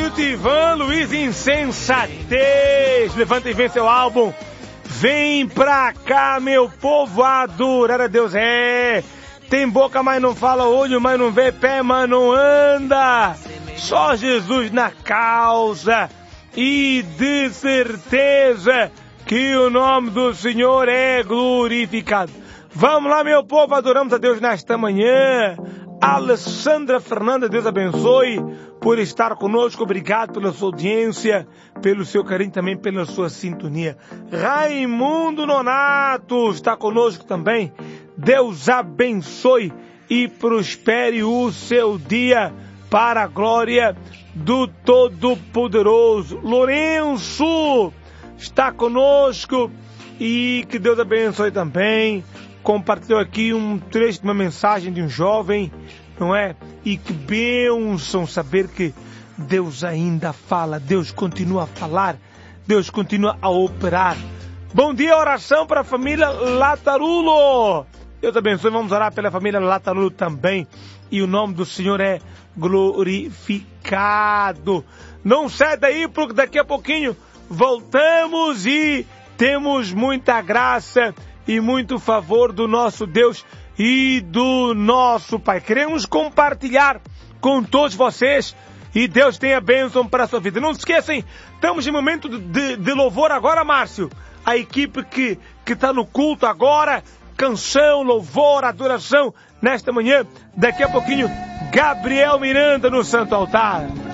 Milton Ivan Luiz Insensatez. Levanta e vem seu álbum. Vem pra cá, meu povo, adorar a Deus. Tem boca, mas não fala, olho, mas não vê, pé, mas não anda. Só Jesus na causa. E de certeza que o nome do Senhor é glorificado. Vamos lá, meu povo, adoramos a Deus nesta manhã. Alessandra Fernanda, Deus abençoe por estar conosco. Obrigado pela sua audiência, pelo seu carinho, também pela sua sintonia. Raimundo Nonato está conosco também. Deus abençoe e prospere o seu dia para a glória do Todo-Poderoso. Lourenço está conosco e que Deus abençoe também. Compartilhou aqui um trecho de uma mensagem de um jovem, não é? E que bênção saber que Deus ainda fala, Deus continua a falar, Deus continua a operar. Bom dia, oração para a família Latarulo. Deus abençoe, vamos orar pela família Latarulo também. E o nome do Senhor é glorificado. Não sai daí, porque daqui a pouquinho voltamos e temos muita graça e muito favor do nosso Deus e do nosso Pai. Queremos compartilhar com todos vocês e Deus tenha bênção para a sua vida. Não se esqueçam, estamos em momento de louvor agora, Márcio. A equipe que está no culto agora, canção, louvor, adoração, nesta manhã. Daqui a pouquinho, Gabriel Miranda no Santo Altar.